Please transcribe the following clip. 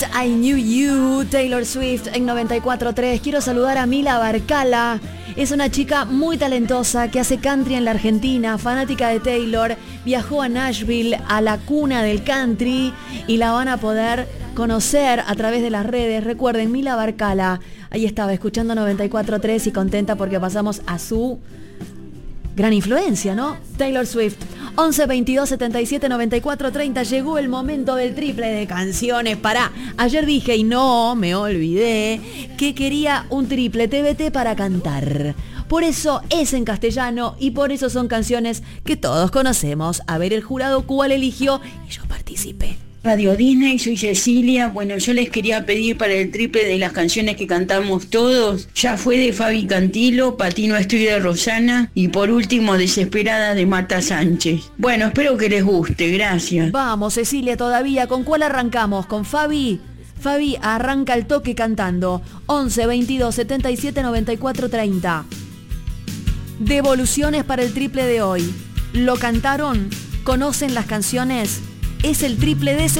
I Knew You, Taylor Swift en 94.3. Quiero saludar a Mila Barcala. Es una chica muy talentosa que hace country en la Argentina, fanática de Taylor. Viajó a Nashville, a la cuna del country, y la van a poder conocer a través de las redes. Recuerden, Mila Barcala. Ahí estaba escuchando 94.3 y contenta porque pasamos a su gran influencia, ¿no? Taylor Swift. 11 22 77 94 30. Llegó el momento del triple de canciones. Ayer dije y no me olvidé que quería un triple TBT para cantar. Por eso es en castellano y por eso son canciones que todos conocemos. A ver el jurado cuál eligió y yo participé. Radio Disney, soy Cecilia. Bueno, yo les quería pedir para el triple de las canciones que cantamos todos. Ya fue de Fabi Cantilo, Patino estoy de Rosana y por último Desesperada de Marta Sánchez. Bueno, espero que les guste, gracias. Vamos, Cecilia, todavía. ¿Con cuál arrancamos? ¿Con Fabi? Fabi arranca el toque cantando. 11 22 77 94 30. Devoluciones para el triple de hoy. ¿Lo cantaron? ¿Conocen las canciones? Es el triple de